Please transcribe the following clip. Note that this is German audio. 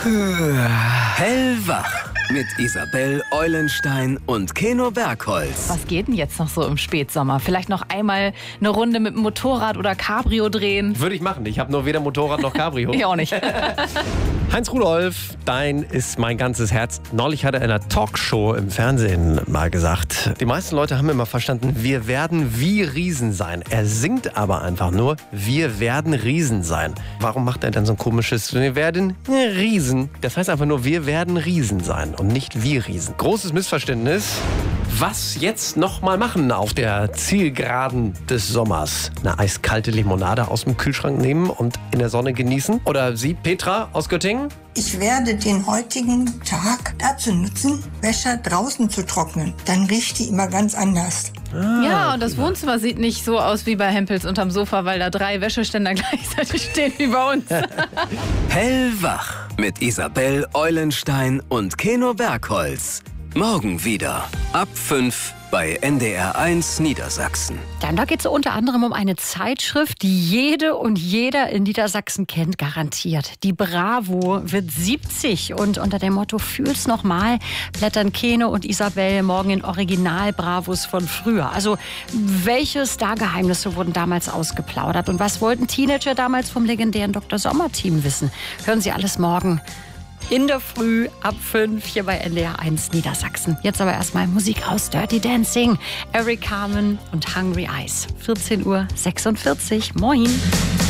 Hellwach mit Isabel Eulenstein und Keno Bergholz. Was geht denn jetzt noch so im Spätsommer? Vielleicht noch einmal eine Runde mit dem Motorrad oder Cabrio drehen? Würde ich machen. Ich habe nur weder Motorrad noch Cabrio. Ich auch nicht. Heinz Rudolf, dein ist mein ganzes Herz. Neulich hat er in einer Talkshow im Fernsehen mal gesagt, die meisten Leute haben immer verstanden, wir werden wie Riesen sein. Er singt aber einfach nur, wir werden Riesen sein. Warum macht er denn so ein komisches, wir werden Riesen? Das heißt einfach nur, wir werden Riesen sein und nicht wir Riesen. Großes Missverständnis. Was jetzt noch mal machen auf der Zielgeraden des Sommers? Eine eiskalte Limonade aus dem Kühlschrank nehmen und in der Sonne genießen? Oder Sie, Petra aus Göttingen? Ich werde den heutigen Tag dazu nutzen, Wäsche draußen zu trocknen. Dann riecht die immer ganz anders. Ja, und das Wohnzimmer sieht nicht so aus wie bei Hempels unterm Sofa, weil da 3 Wäscheständer gleichzeitig stehen wie bei uns. Hellwach mit Isabel Eulenstein und Keno Bergholz. Morgen wieder ab 5 bei NDR1 Niedersachsen. Dann da geht es unter anderem um eine Zeitschrift, die jede und jeder in Niedersachsen kennt, garantiert. Die Bravo wird 70 und unter dem Motto Fühl's noch mal blättern Keno und Isabel morgen in Original-Bravos von früher. Also welche Stargeheimnisse wurden damals ausgeplaudert und was wollten Teenager damals vom legendären Dr. Sommer-Team wissen? Hören Sie alles morgen in der Früh ab 5 hier bei NDR1 Niedersachsen. Jetzt aber erstmal Musik aus Dirty Dancing, Eric Carmen und Hungry Eyes. 14:46 Uhr. Moin.